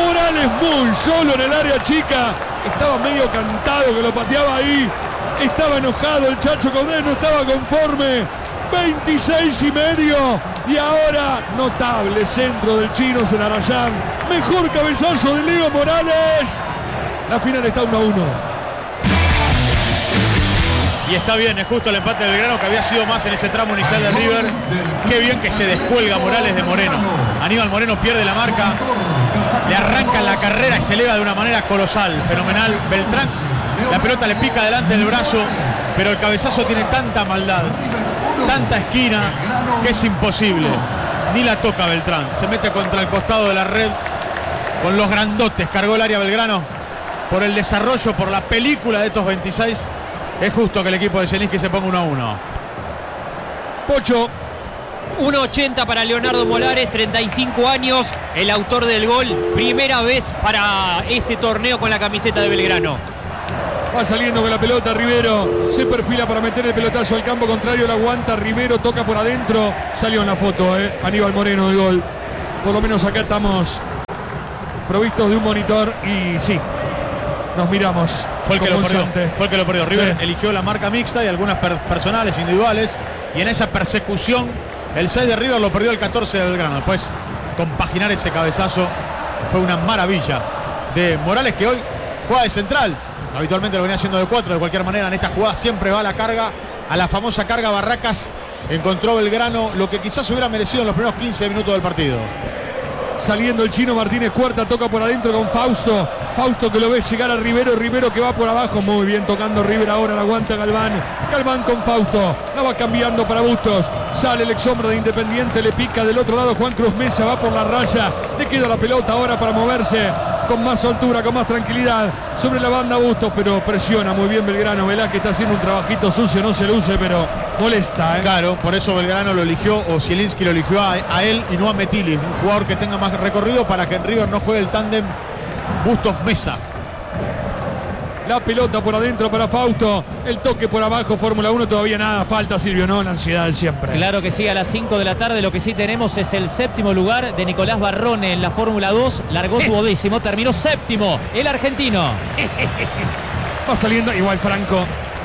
Morales muy solo en el área chica. Estaba medio cantado que lo pateaba ahí. Estaba enojado el Chacho Coudet, no estaba conforme. 26,5. Y ahora, notable centro del chino Zelarayán. Mejor cabezazo de Leo Morales. La final está 1-1. Y está bien, es justo el empate del Belgrano, que había sido más en ese tramo inicial de River. Qué bien que se descuelga Morales de Moreno. Aníbal Moreno pierde la marca, le arranca la carrera y se eleva de una manera colosal, fenomenal. Beltrán, la pelota le pica delante del brazo, pero el cabezazo tiene tanta maldad, tanta esquina, que es imposible. Ni la toca Beltrán, se mete contra el costado de la red con los grandotes. Cargó el área Belgrano por el desarrollo, por la película de estos 26. Es justo que el equipo de Zielinski se ponga 1-1. Pocho. 1.80 para Leonardo Morales, 35 años, el autor del gol. Primera vez para este torneo con la camiseta de Belgrano. Va saliendo con la pelota Rivero. Se perfila para meter el pelotazo al campo contrario. La aguanta Rivero, toca por adentro. Salió en la foto, Aníbal Moreno del gol. Por lo menos acá estamos provistos de un monitor y sí. Nos miramos. Fue el que lo perdió. River eligió la marca mixta y algunas personales, individuales. Y en esa persecución, el 6 de River lo perdió el 14 de Belgrano. Después, compaginar ese cabezazo fue una maravilla de Morales, que hoy juega de central. Habitualmente lo venía haciendo de 4. De cualquier manera, en esta jugada siempre va a la carga, a la famosa carga Barracas. Encontró Belgrano lo que quizás hubiera merecido en los primeros 15 minutos del partido. Saliendo el chino Martínez Cuarta, toca por adentro con Fausto. Fausto que lo ve llegar a Rivero. Rivero que va por abajo. Muy bien tocando River ahora. La aguanta Galván. Galván con Fausto. La va cambiando para Bustos. Sale el ex hombre de Independiente. Le pica del otro lado Juan Cruz Mesa. Va por la raya. Le queda la pelota ahora para moverse con más soltura, con más tranquilidad. Sobre la banda Bustos, pero presiona muy bien Belgrano. Velázquez está haciendo un trabajito sucio. No se luce, pero molesta. Claro, por eso Belgrano lo eligió, o Zielinski lo eligió a él y no a Metilis. Un jugador que tenga más recorrido para que en River no juegue el tándem Bustos-Mesa. La pelota por adentro para Fausto. El toque por abajo, Fórmula 1. Todavía nada. Falta, Silvio, ¿no? La ansiedad de siempre. Claro que sí, a las 5 de la tarde. Lo que sí tenemos es el 7º lugar de Nicolás Barrone en la Fórmula 2. Largó su 10º, terminó 7º. El argentino. Va saliendo. Igual Franco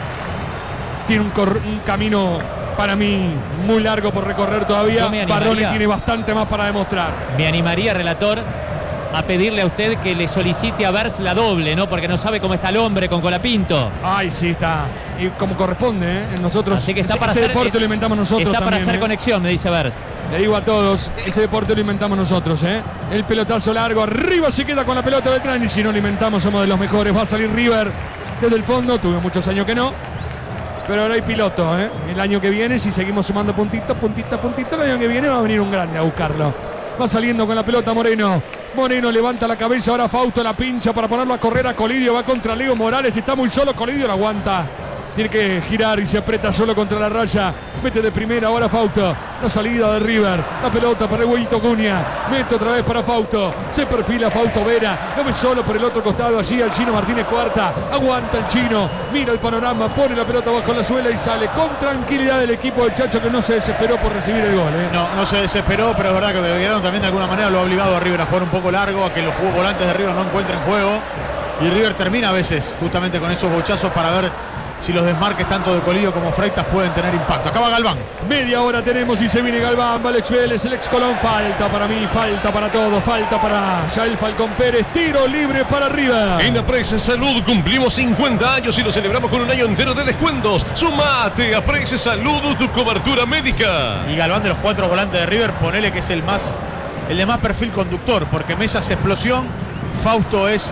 tiene un camino para mí muy largo por recorrer todavía. Barrone tiene bastante más para demostrar. Me animaría, relator, a pedirle a usted que le solicite a Vers la doble, ¿no? Porque no sabe cómo está el hombre con Colapinto. Ay, sí, está. Y como corresponde, Nosotros. Así que está ese deporte lo inventamos nosotros. Está también, para hacer conexión, me dice Vers. Le digo a todos, ese deporte lo inventamos nosotros, El pelotazo largo, arriba se queda con la pelota Beltrán. Y si no lo inventamos, somos de los mejores. Va a salir River desde el fondo. Tuve muchos años que no. Pero ahora hay piloto, El año que viene, si seguimos sumando puntito, el año que viene va a venir un grande a buscarlo. Va saliendo con la pelota Moreno. Moreno levanta la cabeza, ahora Fausto la pincha para ponerlo a correr a Colidio. Va contra Leo Morales, está muy solo, Colidio la aguanta. Tiene que girar y se aprieta solo contra la raya. Mete de primera ahora Fausto. La salida de River. La pelota para el Huevito Cunha. Mete otra vez para Fausto. Se perfila Fausto Vera. Lo ve solo por el otro costado allí al chino Martínez Cuarta. Aguanta el chino. Mira el panorama. Pone la pelota bajo la suela y sale con tranquilidad el equipo del Chacho, que no se desesperó por recibir el gol. No se desesperó, pero es verdad que Belgrano también de alguna manera lo ha obligado a River a jugar un poco largo, a que los volantes de River no encuentren juego. Y River termina a veces justamente con esos bochazos para ver si los desmarques tanto de Colidio como Freitas pueden tener impacto. Acá va Galván. Media hora tenemos y se viene Galván. Va Alex Vélez, el ex Colón. Falta para mí, falta para todos. Falta para Yael Falcón Pérez. Tiro libre para River. En Aprex Salud cumplimos 50 años y lo celebramos con un año entero de descuentos. Sumate a Aprex Salud, tu cobertura médica. Y Galván, de los 4 volantes de River, ponele que es el de más perfil conductor, porque Mesa es explosión, Fausto es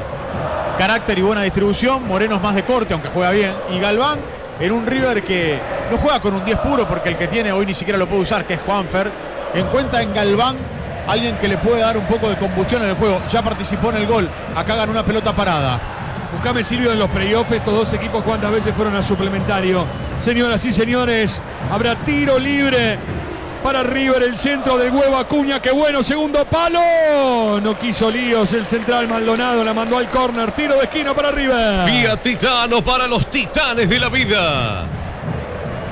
carácter y buena distribución, Moreno es más de corte, aunque juega bien, y Galván en un River que no juega con un 10 puro, porque el que tiene hoy ni siquiera lo puede usar, que es Juanfer. Encuentra en Galván alguien que le puede dar un poco de combustión en el juego. Ya participó en el gol, acá ganó una pelota parada. Buscame, Silvio, en los playoffs. Estos dos equipos cuántas veces fueron a suplementario. Señoras y señores, habrá tiro libre para River, el centro del Huevo Acuña, qué bueno, segundo palo, no quiso líos el central Maldonado, la mandó al córner, tiro de esquina para River. Fiat Titano, para los titanes de la vida.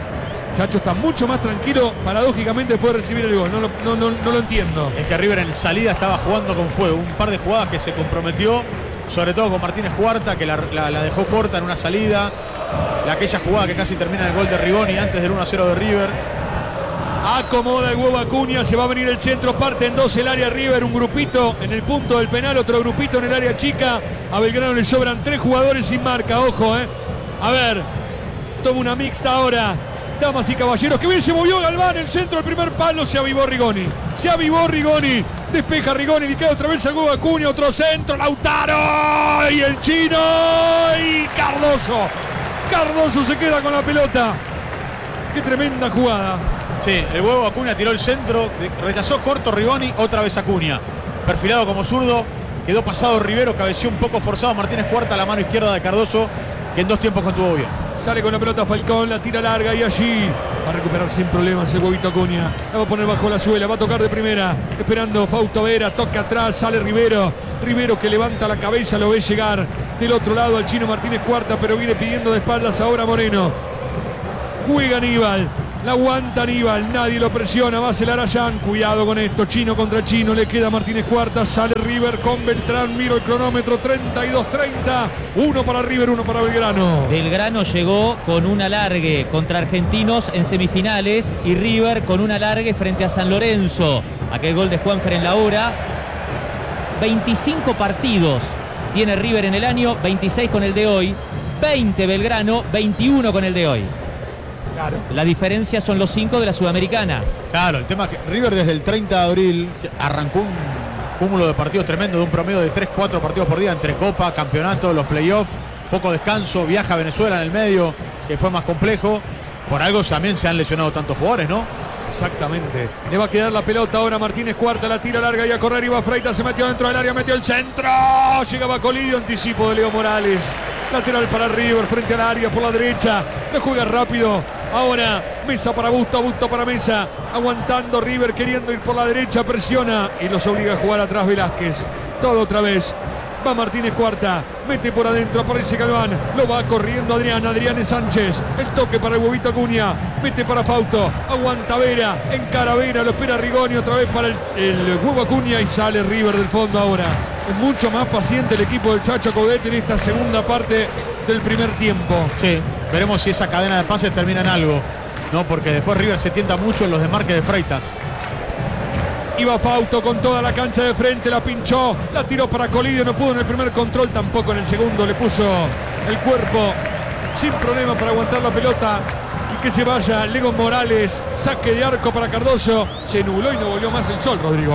Chacho está mucho más tranquilo, paradójicamente, después de recibir el gol. No lo entiendo. Es que River en salida estaba jugando con fuego. Un par de jugadas que se comprometió, sobre todo con Martínez Cuarta, que la dejó corta en una salida. Aquella jugada que casi termina el gol de Rigoni antes del 1-0 de River. Acomoda el huevo Acuña, se va a venir el centro, parte en dos el área River, un grupito en el punto del penal, otro grupito en el área chica. A Belgrano le sobran 3 jugadores sin marca, ojo, A ver, toma una mixta ahora. Damas y caballeros, que bien se movió Galván, el centro del primer palo, se avivó Rigoni, despeja Rigoni, le queda otra vez al huevo Acuña, otro centro, Lautaro, y el chino, y Cardoso se queda con la pelota. Qué tremenda jugada. Sí, el huevo Acuña tiró el centro, rechazó corto Rigoni, otra vez Acuña. Perfilado como zurdo, quedó pasado Rivero, cabeció un poco forzado Martínez Cuarta a la mano izquierda de Cardoso, que en 2 tiempos contuvo bien. Sale con la pelota Falcón, la tira larga y allí va a recuperar sin problemas el huevito Acuña. La va a poner bajo la suela, va a tocar de primera, esperando Fausto Vera, toca atrás, sale Rivero que levanta la cabeza, lo ve llegar del otro lado al chino Martínez Cuarta, pero viene pidiendo de espaldas ahora Moreno. Juega Aníbal, la aguanta Aníbal, nadie lo presiona, va a celar a Jan, cuidado con esto, chino contra chino, le queda Martínez Cuarta, sale River con Beltrán, miro el cronómetro, 32-30, 1 para River, 1 para Belgrano. Belgrano llegó con un alargue contra Argentinos en semifinales y River con un alargue frente a San Lorenzo. Aquel gol de Juanfer en la hora. 25 partidos tiene River en el año, 26 con el de hoy, 20 Belgrano, 21 con el de hoy. Claro. La diferencia son los 5 de la Sudamericana. Claro, el tema es que River desde el 30 de abril arrancó un cúmulo de partidos tremendo, de un promedio de 3-4 partidos por día entre Copa, Campeonato, los playoffs, poco descanso, viaja a Venezuela en el medio, que fue más complejo. Por algo también se han lesionado tantos jugadores, ¿no? Exactamente. Le va a quedar la pelota ahora Martínez Cuarta, la tira larga y a correr iba Freitas, se metió dentro del área, metió el centro. Llegaba Colidio, anticipo de Leo Morales. Lateral para River, frente al área por la derecha. Le juega rápido. Ahora Mesa para Busto, Busto para Mesa. Aguantando River, queriendo ir por la derecha, presiona y los obliga a jugar atrás Velázquez. Todo otra vez. Va Martínez Cuarta, mete por adentro, aparece Galván, lo va corriendo Adrián Sánchez, el toque para el huevito Acuña, mete para Fausto, aguanta Vera, encara Vera, lo espera Rigoni, otra vez para el huevo Acuña y sale River del fondo ahora. Es mucho más paciente el equipo del Chacho Coudet en esta segunda parte del primer tiempo. Sí, veremos si esa cadena de pases termina en algo, ¿no? Porque después River se tienta mucho en los desmarques de Freitas. Iba Fausto con toda la cancha de frente, la pinchó, la tiró para Colidio, no pudo en el primer control, tampoco en el segundo, le puso el cuerpo sin problema para aguantar la pelota y que se vaya Lego Morales, saque de arco para Cardoso, se nubló y no volvió más el sol, Rodrigo,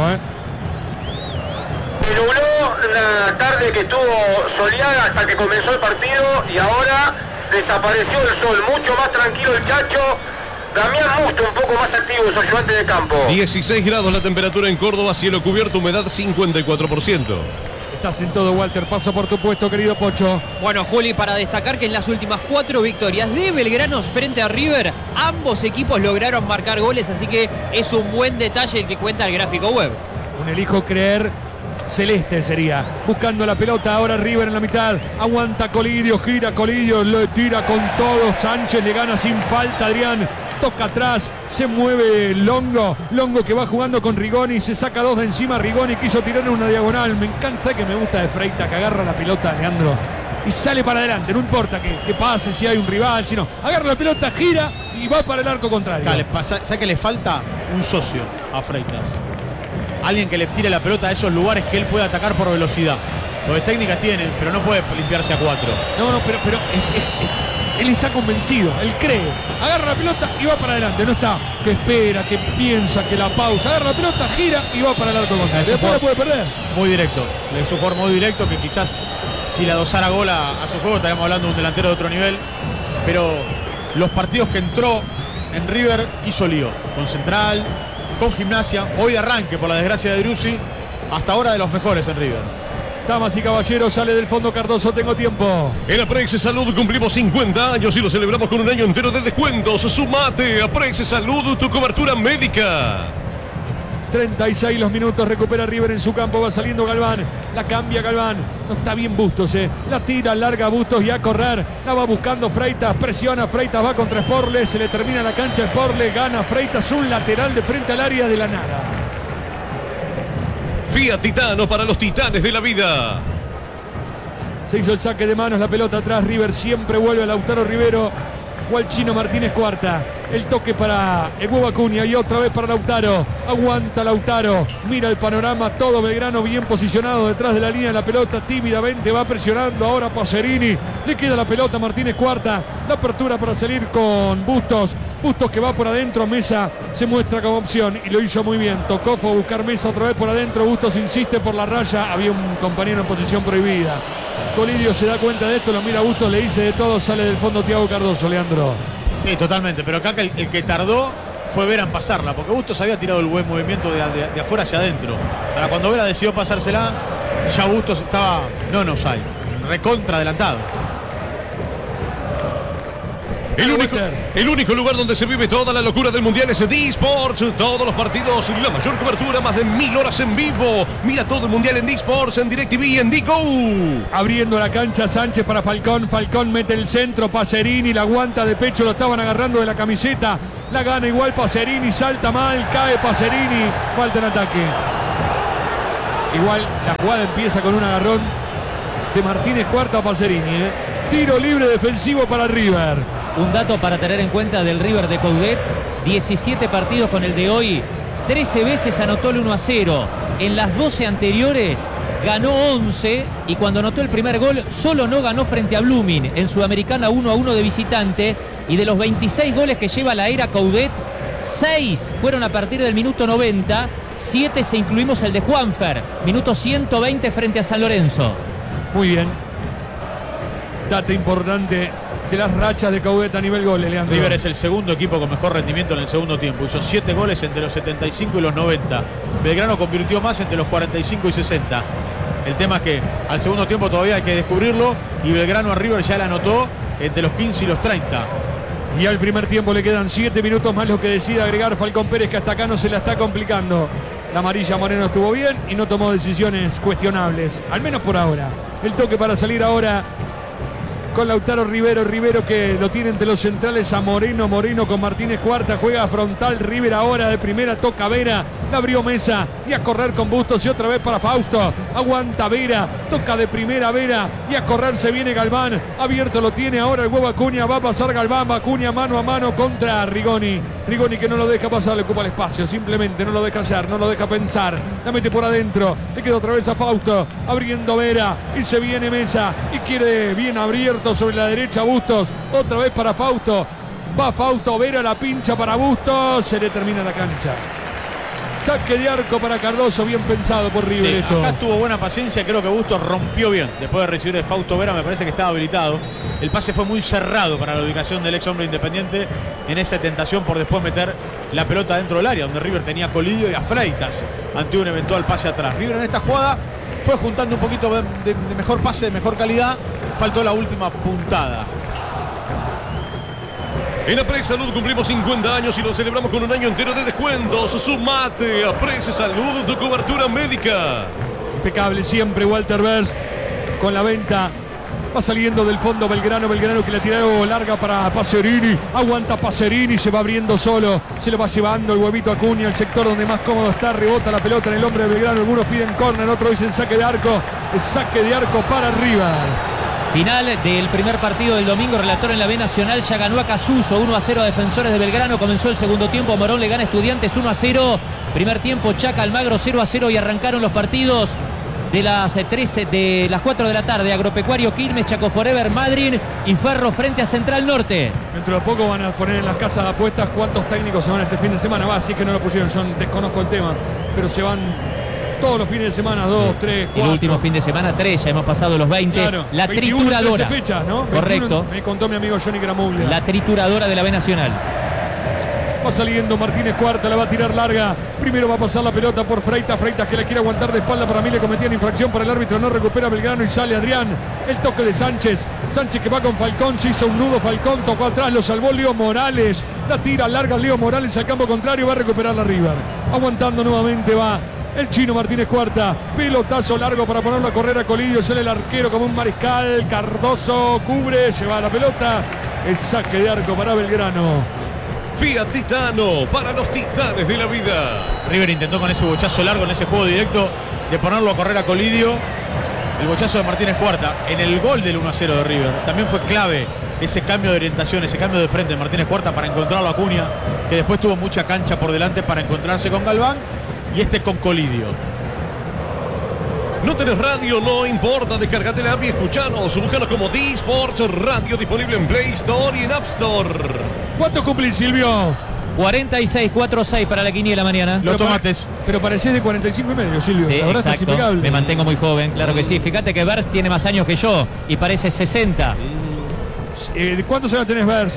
Se nubló la tarde que estuvo soleada hasta que comenzó el partido y ahora desapareció el sol, mucho más tranquilo el Chacho. Damián Musto un poco más activo, su ayudante de campo. 16 grados la temperatura en Córdoba, cielo cubierto, humedad 54%. Estás en todo, Walter, paso por tu puesto, querido Pocho. Bueno, Juli, para destacar que en las últimas 4 victorias de Belgrano frente a River, ambos equipos lograron marcar goles, así que es un buen detalle el que cuenta el gráfico web. Un elijo creer celeste sería, buscando la pelota ahora River en la mitad, aguanta Colidio, gira Colidio, lo tira con todo, Sánchez le gana sin falta, Adrián toca atrás, se mueve Longo que va jugando con Rigoni, se saca 2 de encima, Rigoni quiso tirar en una diagonal, me encanta, que me gusta de Freitas, que agarra la pelota, Leandro, y sale para adelante, no importa que pase si hay un rival, sino agarra la pelota, gira y va para el arco contrario. ¿Sabe que le falta? Un socio a Freitas. Alguien que le tire la pelota a esos lugares que él puede atacar por velocidad. Lo de técnica tiene, pero no puede limpiarse a 4. No, pero él está convencido, él cree. Agarra la pelota y va para adelante. No está que espera, que piensa, que la pausa. Agarra la pelota, gira y va para el arco contrario. Después la puede perder. Muy directo. Es un jugador muy directo que quizás si la dosara gol a su juego estaríamos hablando de un delantero de otro nivel. Pero los partidos que entró en River hizo lío. Con Central, con Gimnasia. Hoy de arranque por la desgracia de Driussi. Hasta ahora de los mejores en River. Damas y caballeros, sale del fondo Cardoso, tengo tiempo. En Aprex Salud cumplimos 50 años y lo celebramos con un año entero de descuentos. Sumate, Aprex Salud, tu cobertura médica. 36 los minutos, recupera River en su campo, va saliendo Galván, la cambia Galván, no está bien Bustos, la tira larga Bustos y a correr, la va buscando Freitas, presiona Freitas, va contra Sporle, se le termina la cancha a Sporle, gana Freitas, un lateral de frente al área de la nada. Fiat Titano para los titanes de la vida. Se hizo el saque de manos, la pelota atrás, River siempre vuelve a Lautaro Rivero, Gualchino Martínez cuarta, el toque para el huevo Acuña y otra vez para Lautaro, aguanta Lautaro, mira el panorama, todo Belgrano bien posicionado detrás de la línea de la pelota, tímidamente va presionando ahora Pacerini, le queda la pelota Martínez cuarta, la apertura para salir con Bustos, Bustos que va por adentro, Mesa se muestra como opción y lo hizo muy bien, tocó, fue a buscar Mesa otra vez por adentro, Bustos insiste por la raya, había un compañero en posición prohibida. Colidio se da cuenta de esto, lo mira a Bustos, le dice de todo, sale del fondo Thiago Cardoso, Leandro. Sí, totalmente, pero acá el que tardó fue Vera en pasarla, porque Bustos había tirado el buen movimiento de afuera hacia adentro. Para cuando Vera decidió pasársela, ya Bustos estaba, no offside, recontra adelantado. El único lugar donde se vive toda la locura del mundial es D-Sports. Todos los partidos, la mayor cobertura, más de 1000 horas en vivo. Mira todo el mundial en D-Sports, en DirecTV y en D-Go. Abriendo la cancha Sánchez para Falcón. Falcón mete el centro, Pacerini la aguanta de pecho, lo estaban agarrando de la camiseta. La gana igual Pacerini, salta mal, cae Pacerini, falta en ataque. Igual la jugada empieza con un agarrón de Martínez cuarta a Pacerini. Tiro libre defensivo para River. Un dato para tener en cuenta del River de Coudet: 17 partidos con el de hoy, 13 veces anotó el 1-0. En las 12 anteriores ganó 11 y cuando anotó el primer gol solo no ganó frente a Blooming en Sudamericana 1-1 de visitante. Y de los 26 goles que lleva la era Coudet, 6 fueron a partir del minuto 90, 7 si incluimos el de Juanfer, minuto 120 frente a San Lorenzo. Muy bien. Dato importante de las rachas de Coudet a nivel goles, Leandro. River es el segundo equipo con mejor rendimiento en el segundo tiempo. Hizo 7 goles entre los 75 y los 90. Belgrano convirtió más entre los 45 y 60. El tema es que al segundo tiempo todavía hay que descubrirlo y Belgrano a River ya la anotó entre los 15 y los 30. Y al primer tiempo le quedan 7 minutos más, lo que decide agregar Falcón Pérez, que hasta acá no se la está complicando. La amarilla Moreno estuvo bien y no tomó decisiones cuestionables, al menos por ahora. El toque para salir ahora con Lautaro Rivero que lo tiene entre los centrales a Moreno con Martínez cuarta, juega frontal River ahora de primera, toca Vera, la abrió Mesa y a correr con Bustos y otra vez para Fausto, aguanta Vera, toca de primera Vera y a correr se viene Galván, abierto lo tiene ahora el huevo Acuña, va a pasar Galván, Acuña mano a mano contra Rigoni que no lo deja pasar, le ocupa el espacio, simplemente no lo deja hacer, no lo deja pensar, la mete por adentro, le queda otra vez a Fausto, abriendo Vera y se viene Mesa y quiere bien abierto sobre la derecha Bustos, otra vez para Fausto, va Fausto, Vera la pincha para Bustos, se le termina la cancha. Saque de arco para Cardoso, bien pensado por River. Sí, acá tuvo buena paciencia, creo que Bustos rompió bien. Después de recibir de Fausto Vera, me parece que estaba habilitado. El pase fue muy cerrado para la ubicación del ex hombre Independiente en esa tentación por después meter la pelota dentro del área, donde River tenía a Colidio y a Freitas ante un eventual pase atrás. River en esta jugada fue juntando un poquito de mejor pase, de mejor calidad. Faltó la última puntada. En Aprex Salud cumplimos 50 años y lo celebramos con un año entero de descuentos. Sumate a Aprex Salud, tu cobertura médica. Impecable siempre Walter Berst con la venta. Va saliendo del fondo Belgrano que la tiró larga para Pacerini. Aguanta Pacerini, se va abriendo solo. Se lo va llevando el huevito Acuña, el sector donde más cómodo está. Rebota la pelota en el hombre de Belgrano. Algunos piden córner, otros dicen saque de arco. El saque de arco para River. Final del primer partido del domingo, relator en la B Nacional, ya ganó a Casuso 1-0 a Defensores de Belgrano, comenzó el segundo tiempo, Morón le gana a Estudiantes 1-0, primer tiempo Chaca Almagro 0-0 y arrancaron los partidos de las 4 de la tarde, Agropecuario Quilmes, Chaco Forever, Madryn y Ferro frente a Central Norte. Dentro de poco van a poner en las casas de apuestas cuántos técnicos se van este fin de semana, así que no lo pusieron, yo desconozco el tema, pero se van todos los fines de semana, 2, 3, 4. El último fin de semana 3, ya hemos pasado los 20. Claro, la 21, trituradora. 13 fechas, ¿no? Correcto. 21, me contó mi amigo Johnny Gramuglia. La trituradora de la B Nacional. Va saliendo Martínez Cuarta, la va a tirar larga. Primero va a pasar la pelota por Freitas. Freitas que la quiere aguantar de espalda. Para mí le cometían infracción para el árbitro. No recupera Belgrano y sale Adrián. El toque de Sánchez. Sánchez que va con Falcón. Se hizo un nudo Falcón. Tocó atrás. Lo salvó Leo Morales. La tira larga Leo Morales al campo contrario. Va a recuperar la River. Aguantando nuevamente va el chino Martínez Cuarta. Pelotazo largo para ponerlo a correr a Colidio. Sale el arquero como un mariscal. Cardoso cubre. Lleva la pelota. El saque de arco para Belgrano. Fiat Titano, para los titanes de la vida. River intentó con ese bochazo largo en ese juego directo de ponerlo a correr a Colidio. El bochazo de Martínez Cuarta en el gol del 1-0 de River. También fue clave ese cambio de orientación, ese cambio de frente de Martínez Cuarta para encontrarlo a Acuña, que después tuvo mucha cancha por delante para encontrarse con Galván y este con Colidio. No tenés radio, no importa, descargate la app y escuchanos. Búscanos como D-Sports Radio, disponible en Play Store y en App Store. ¿Cuánto cumplís, Silvio? 46-4-6 para la quiniela mañana. Los tomates. Pero parecés de 45 y medio, Silvio. Sí, La verdad estás exacto. impecable. Me mantengo muy joven, claro que sí. Fíjate que Verst tiene más años que yo y parece 60. ¿Cuántos años tenés, Verst?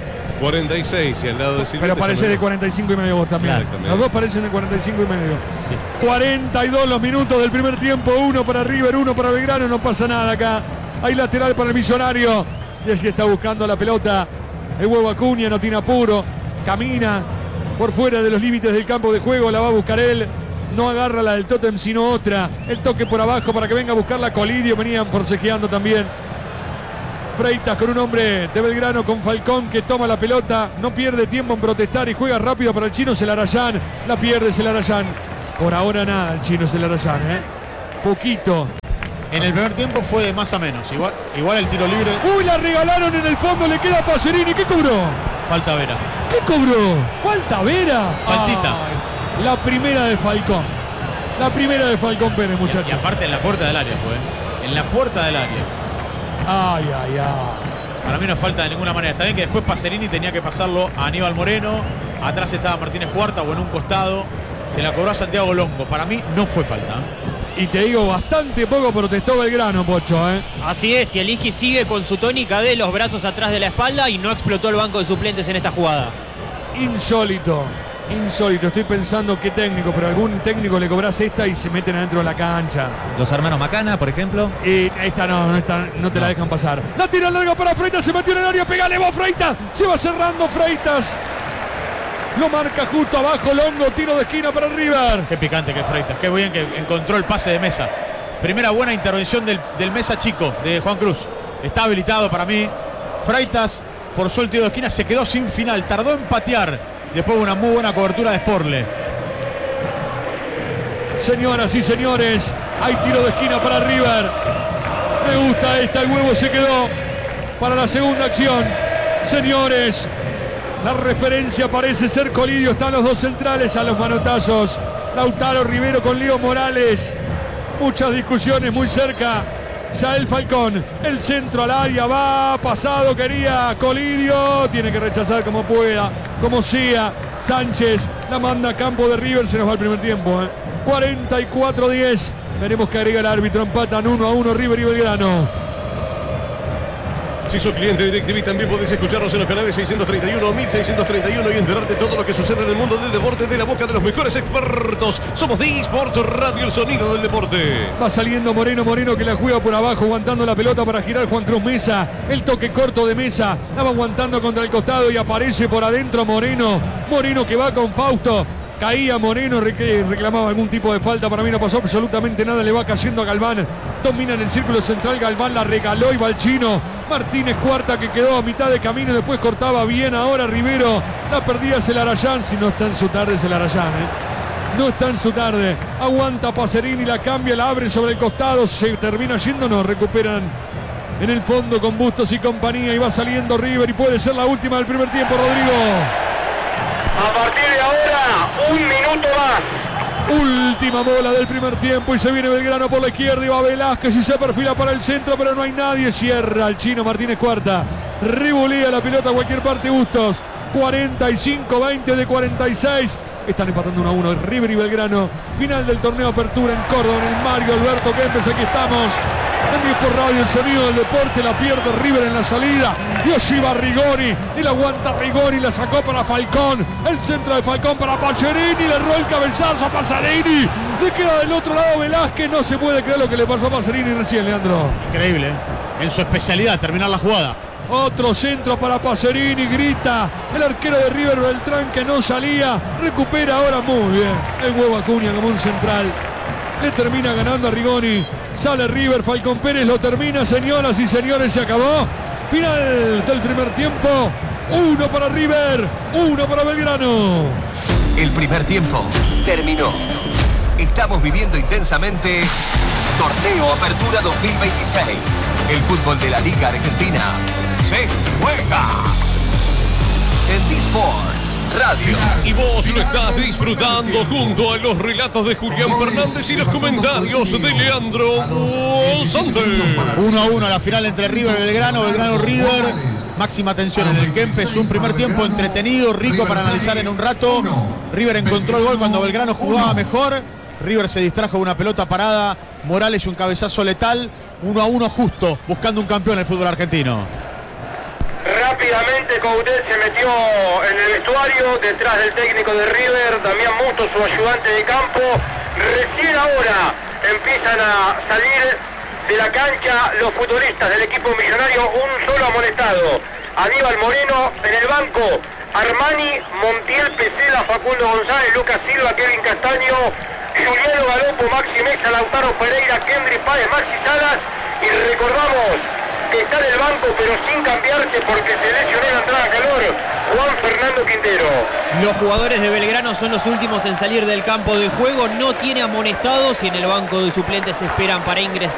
46 y al lado de Silvio. Pero parece de 45 y medio vos también. Exactamente. Los dos parecen de 45 y medio. Sí. 42 los minutos del primer tiempo. 1 para River, 1 para Belgrano. No pasa nada acá. Hay lateral para el Millonario. Y allí está buscando la pelota. El huevo Acuña, no tiene apuro. Camina por fuera de los límites del campo de juego. La va a buscar él. No agarra la del tótem, sino otra. El toque por abajo para que venga a buscarla Colidio. Venían forcejeando también. Freitas con un hombre de Belgrano, con Falcón que toma la pelota, no pierde tiempo en protestar y juega rápido para el chino Celarayán. La pierde Celarayán. Por ahora nada el chino Celarayán, poquito. En el primer tiempo fue de más a menos. Igual el tiro libre. ¡Uy, la regalaron en el fondo! Le queda a Pacerini. ¿Qué cobró? Falta Vera. ¿Qué cobró? ¿Falta Vera? Faltita. Ay, la primera de Falcón. La primera de Falcón Pérez, muchachos. Y aparte en la puerta del área fue. En la puerta del área. Ay, ay, ay. Para mí no falta de ninguna manera. Está bien que después Pacerini tenía que pasarlo a Aníbal Moreno. Atrás estaba Martínez Cuarta o en un costado. Se la cobró a Santiago Longo. Para mí no fue falta. Y te digo, bastante poco protestó Belgrano, Pocho, Así es, y el Isqui sigue con su tónica de los brazos atrás de la espalda y no explotó el banco de suplentes en esta jugada. Insólito. Insólito, estoy pensando qué técnico, pero algún técnico le cobras esta y se meten adentro de la cancha. Los hermanos Macana, por ejemplo. Y esta no te la dejan pasar. La tira larga para Freitas, se metió en el área, pegale vos Freitas, se va cerrando Freitas. Lo marca justo abajo Longo, tiro de esquina para River. Qué picante que Freitas, qué bien que encontró el pase de Mesa. Primera buena intervención del Mesa chico, de Juan Cruz. Está habilitado para mí. Freitas forzó el tiro de esquina, se quedó sin final, tardó en patear. Después una muy buena cobertura de Sporle. Señoras y señores, hay tiro de esquina para River. Me gusta esta, el huevo se quedó para la segunda acción. Señores, la referencia parece ser Colidio. Están los dos centrales a los manotazos. Lautaro Rivero con Leo Morales. Muchas discusiones muy cerca. Ya el Falcón, el centro al área, va, pasado, quería Colidio, tiene que rechazar como pueda, como sea. Sánchez la manda a campo de River, se nos va el primer tiempo. 44-10, veremos que agrega el árbitro, empatan 1-1 River y Belgrano. Si sos cliente de DirecTV también podés escucharnos en los canales 631 1631 y enterarte de todo lo que sucede en el mundo del deporte de la boca de los mejores expertos. Somos D-Sports Radio, el sonido del deporte. Va saliendo Moreno que la juega por abajo, aguantando la pelota para girar Juan Cruz Mesa. El toque corto de Mesa, la va aguantando contra el costado y aparece por adentro Moreno que va con Fausto. Caía Moreno, reclamaba algún tipo de falta. Para mí no pasó absolutamente nada. Le va cayendo a Galván. Domina en el círculo central. Galván la regaló y va el chino. Martínez Cuarta que quedó a mitad de camino. Después cortaba bien ahora Rivero. La perdía Celarayán. Si no está en su tarde Celarayán, no está en su tarde. Aguanta Pacerini, la cambia, la abre sobre el costado. Se termina yendo, no recuperan en el fondo con Bustos y compañía. Y va saliendo River y puede ser la última del primer tiempo, Rodrigo. A partir de ahora, un minuto más. Última bola del primer tiempo y se viene Belgrano por la izquierda y va Velázquez y se perfila para el centro, pero no hay nadie. Cierra el chino Martínez Cuarta. Revolea la pelota a cualquier parte Bustos. 45-20 de 46. Están empatando 1-1 River y Belgrano. Final del torneo Apertura en Córdoba, en el Mario Alberto Kempes. Aquí estamos en Disport Radio, el sonido del deporte. La pierde River en la salida. Y va Rigoni. Y la aguanta Rigoni. La sacó para Falcón. El centro de Falcón para Pacerini. Le erró el cabezazo a Pacerini. Le queda del otro lado Velázquez. No se puede creer lo que le pasó a Pacerini recién, Leandro. Increíble, en su especialidad, terminar la jugada. Otro centro para Pacerini, grita el arquero de River Beltrán que no salía, recupera ahora muy bien el huevo Acuña como un central, le termina ganando a Rigoni, sale River, Falcón Pérez lo termina, señoras y señores, se acabó, final del primer tiempo, 1 para River, 1 para Belgrano. El primer tiempo terminó. Estamos viviendo intensamente Torneo Apertura 2026. El fútbol de la Liga Argentina se juega en Disports Radio. Y vos lo estás disfrutando junto a los relatos de Julián Fernández y los comentarios de Leandro Santos. 1-1 la final entre River y Belgrano, Belgrano-River. Máxima tensión en el Kempes, un primer tiempo entretenido, rico para analizar en un rato. River encontró el gol cuando Belgrano jugaba mejor. River se distrajo de una pelota parada, Morales y un cabezazo letal. 1-1 justo, buscando un campeón en el fútbol argentino. Rápidamente Coudet se metió en el vestuario detrás del técnico de River, Damián Musto, su ayudante de campo. Recién ahora empiezan a salir de la cancha los futbolistas del equipo millonario, un solo amonestado. Aníbal Moreno en el banco, Armani, Montiel, Pesela, Facundo González, Lucas Silva, Kevin Castaño, Juliano Galopo, Maxi Mesa, Lautaro Pereira, Kendry Páez, Maxi Salas. Y recordamos que está en el banco pero sin cambiarse porque se lesionó en la entrada a calor, Juan Fernando Quintero. Los jugadores de Belgrano son los últimos en salir del campo de juego, no tiene amonestados y en el banco de suplentes esperan para ingresar